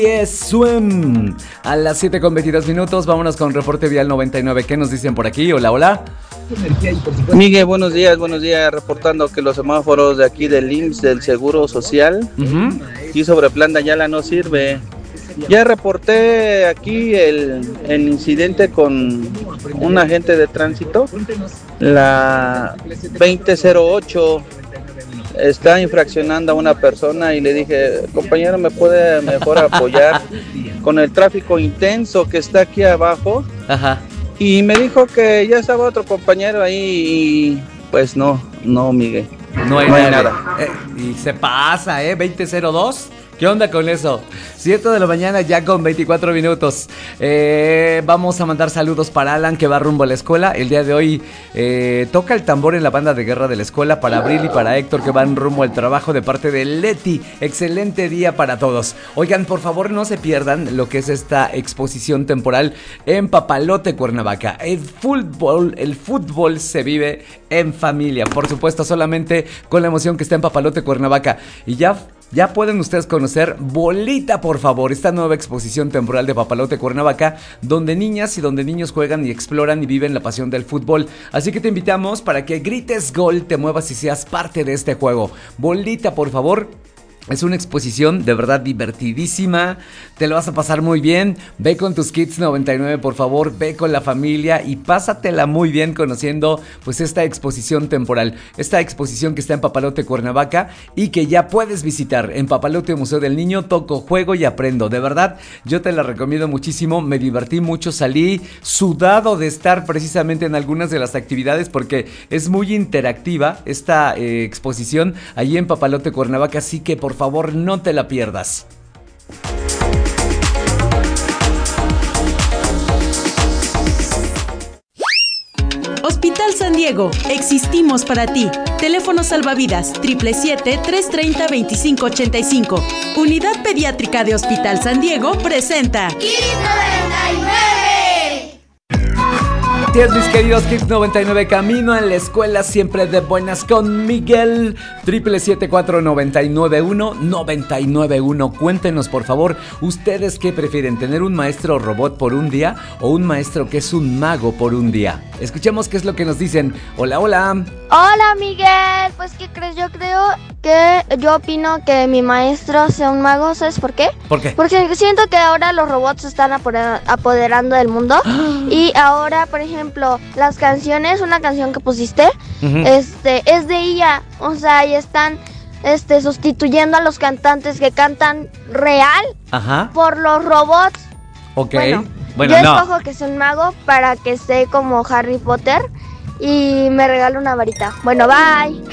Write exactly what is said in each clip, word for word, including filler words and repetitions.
Es Swim. A las siete con veintidós minutos, vámonos con Reporte Vial noventa y nueve. ¿Qué nos dicen por aquí? Hola, hola. Miguel, buenos días, buenos días. Reportando que los semáforos de aquí del I M S S, del Seguro Social, uh-huh. y sobre Plan de Ayala no sirve. Ya reporté aquí el, el incidente con un agente de tránsito, la veinte cero ocho. Está infraccionando a una persona y le dije, compañero, ¿me puede mejor apoyar con el tráfico intenso que está aquí abajo? Ajá. Y me dijo que ya estaba otro compañero ahí y pues no, no, Miguel. No hay, no hay nada. Eh, y se pasa, ¿eh? veinte cero dos. ¿Qué onda con eso? siete de la mañana ya con veinticuatro minutos. Eh, vamos a mandar saludos para Alan, que va rumbo a la escuela. El día de hoy eh, toca el tambor en la banda de guerra de la escuela. Para Abril y para Héctor, que van rumbo al trabajo de parte de Leti. Excelente día para todos. Oigan, por favor, no se pierdan lo que es esta exposición temporal en Papalote, Cuernavaca. El fútbol, el fútbol se vive en familia. Por supuesto, solamente con la emoción que está en Papalote, Cuernavaca. Y ya... Ya pueden ustedes conocer Bolita, por favor, esta nueva exposición temporal de Papalote, Cuernavaca, donde niñas y donde niños juegan y exploran y viven la pasión del fútbol. Así que te invitamos para que grites gol, te muevas y seas parte de este juego. Bolita, por favor. Es una exposición de verdad divertidísima, te lo vas a pasar muy bien. Ve con tus Kids noventa y nueve, por favor, ve con la familia y pásatela muy bien conociendo pues esta exposición temporal. Esta exposición que está en Papalote, Cuernavaca, y que ya puedes visitar en Papalote Museo del Niño. Toco, juego y aprendo. De verdad, yo te la recomiendo muchísimo, me divertí mucho, salí sudado de estar precisamente en algunas de las actividades porque es muy interactiva esta eh, exposición allí en Papalote, Cuernavaca, así que por Por favor, no te la pierdas. Hospital San Diego, existimos para ti. Teléfono salvavidas siete siete siete, tres tres cero, dos cinco ocho cinco. Unidad Pediátrica de Hospital San Diego presenta Kids noventa y nueve. Gracias, mis queridos Kids noventa y nueve, camino en la escuela siempre de buenas con Miguel. Triple siete cuatro nueve nueve uno nueve nueve uno. Cuéntenos, por favor, ¿ustedes qué prefieren? ¿Tener un maestro robot por un día o un maestro que es un mago por un día? Escuchemos qué es lo que nos dicen. Hola, hola. Hola, Miguel. Pues, ¿qué crees? Yo creo que yo opino que mi maestro sea un mago. ¿Sabes por qué? ¿Por qué? Porque siento que ahora los robots se están apoderando del mundo. Y ahora, por ejemplo, las canciones, una canción que pusiste, uh-huh. este, es de I A. O sea, y están este, sustituyendo a los cantantes que cantan real Ajá. por los robots. Ok. Bueno, bueno yo no. escojo que sea un mago para que esté como Harry Potter y me regale una varita. Bueno, bye.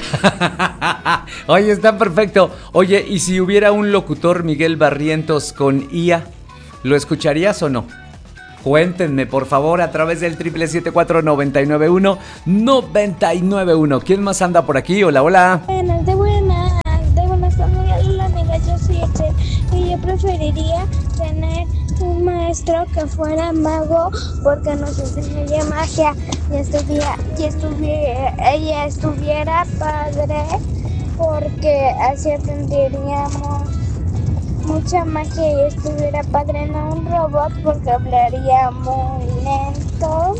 Oye, está perfecto. Oye, ¿y si hubiera un locutor Miguel Barrientos con I A, lo escucharías o no? Cuéntenme, por favor, a través del triple siete cuatro nueve nueve uno nueve nueve uno. ¿Quién más anda por aquí? Hola, hola. Buenas, de buenas, de buenas familias, la amiga, yo soy Excel, y yo preferiría tener un maestro que fuera mago porque nos enseñaría magia y estuviera, y estuviera, ella estuviera padre porque así aprenderíamos mucha magia y estuviera padre, no un robot porque hablaría muy lento.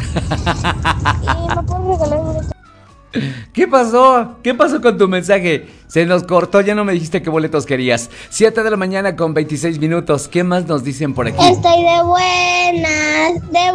Y me puedo regalar boletos. ¿Qué pasó? ¿Qué pasó con tu mensaje? Se nos cortó, ya no me dijiste qué boletos querías. siete de la mañana con veintiséis minutos. ¿Qué más nos dicen por aquí? Estoy de buenas, de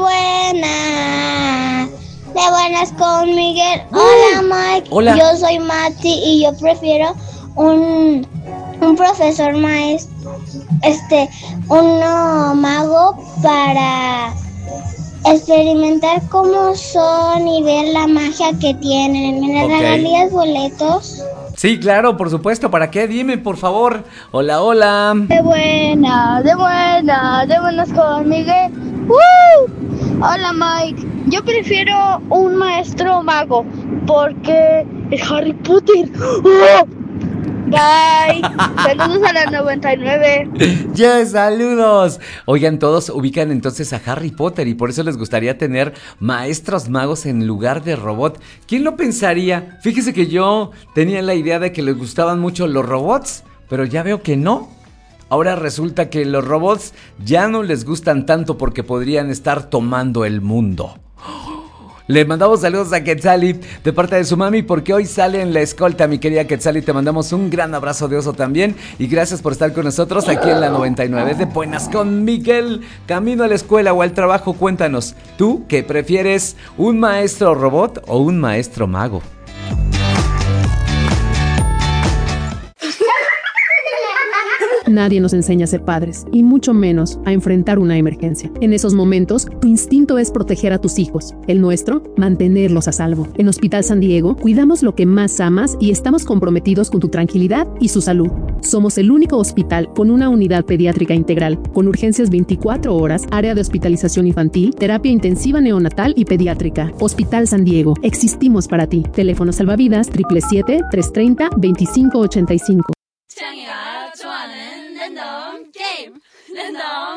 buenas, de buenas con Miguel. Hola, Mike. Hola. Yo soy Mati y yo prefiero un, un profesor maestro. Este, un mago para experimentar cómo son y ver la magia que tienen. ¿Me okay. regalarías boletos? Sí, claro, por supuesto. ¿Para qué? Dime, por favor. Hola, hola. De buena, de buena, de buenas con Miguel. ¡Woo! Hola, Mike. Yo prefiero un maestro mago porque es Harry Potter. ¡Oh! Bye. Saludos a la noventa y nueve. Yes, saludos. Oigan, todos ubican entonces a Harry Potter y por eso les gustaría tener maestros magos en lugar de robot. ¿Quién lo pensaría? Fíjese que yo tenía la idea de que les gustaban mucho los robots, pero ya veo que no. ahora resulta que los robots ya no les gustan tanto porque podrían estar tomando el mundo. Le mandamos saludos a Quetzali de parte de su mami porque hoy sale en la escolta, mi querida Quetzali. Te mandamos un gran abrazo de oso también y gracias por estar con nosotros aquí en la noventa y nueve de Buenas con Miguel. Camino a la escuela o al trabajo, cuéntanos, ¿tú qué prefieres? ¿Un maestro robot o un maestro mago? Nadie nos enseña a ser padres, y mucho menos a enfrentar una emergencia. En esos momentos, tu instinto es proteger a tus hijos. El nuestro, mantenerlos a salvo. En Hospital San Diego, cuidamos lo que más amas y estamos comprometidos con tu tranquilidad y su salud. Somos el único hospital con una unidad pediátrica integral, con urgencias veinticuatro horas, área de hospitalización infantil, terapia intensiva neonatal y pediátrica. Hospital San Diego, existimos para ti. Teléfono salvavidas siete siete siete, tres tres cero, dos cinco ocho cinco.